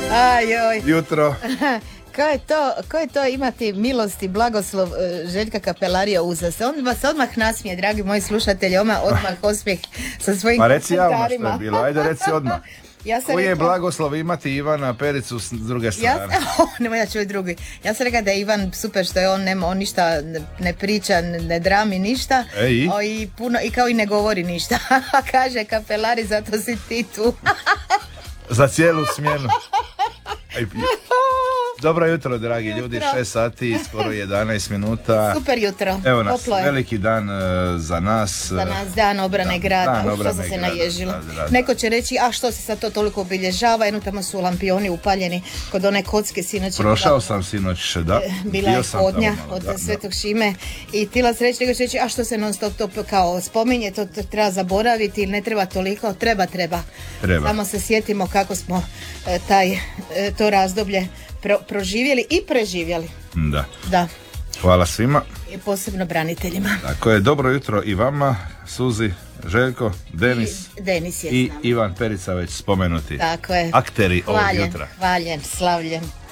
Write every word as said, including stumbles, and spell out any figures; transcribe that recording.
Ajoj. Jutro. Ko je to, ko je to imati milost i blagoslov uh, Željka Kapelarija uza se? On vas odmah nasmije, dragi moji slušatelji, oma odmah osmijeh sa svojim Pa reci javno što komentarima. je bilo, ajde reci odmah. Ja sam Koji je rekla, blagoslov imati Ivana Pericu s druge strane? ja, oh, nemoj ja čuj drugi. Ja sam rekla da je Ivan super što je on, nema, on ništa ne, ne priča, ne, ne drami ništa. E, i? O, i, puno, i kao i ne govori ništa. Kaže Kapelari, zato si ti tu. Za cijelu smjenu. Aj, dobro jutro, dragi ljudi, Jutro. šest sati, skoro jedanaest minuta. Super jutro. Evo nas, Toplo je. veliki dan uh, za nas. Za nas dan obrane Dan- grada. dan Uf, obrane što sam se grada, naježila. da, da, da. Neko će reći, a što se sad to toliko obilježava, jedno tamo su lampioni upaljeni kod one kocke sinoć. Prošao sam sinoć, da. Bila Bio je sam podnja tamo malo, od da, da. Svetog Šime i tila sreći, nego će reći, a što se non stop to kao spominje, to, to treba zaboraviti ili ne treba toliko, treba, treba. Treba. Samo se sjetimo kako smo e, taj, e, to razdoblje pro, proživjeli i preživjeli. Da. Da, Hvala svima. i posebno braniteljima. Tako je, dobro jutro i vama, Suzi, Željko, Denis I Denis je i s nama. Ivan Perica već spomenuti. Tako je. Akteri ovog Hvaljen, jutra. hvaljen, slavljen.